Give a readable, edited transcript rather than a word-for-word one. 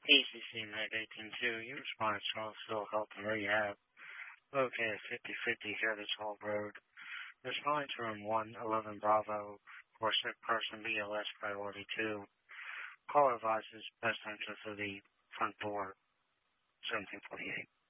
ECC Med 182, you respond to Charlottesville Health and Rehab, located 5050 Heritage Hall Road. Respond to room 111 Bravo for sick person BLS priority 2. Call advises best entrance of the front door, 1748.